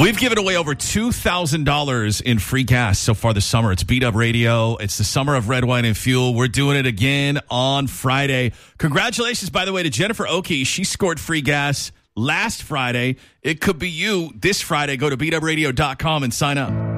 We've given away over $2,000 in free gas so far this summer. It's Beat Up Radio. It's the summer of red wine and fuel. We're doing it again on Friday. Congratulations, by the way, to Jennifer Oki. She scored free gas last Friday. It could be you this Friday. Go to beatupradio.com and sign up.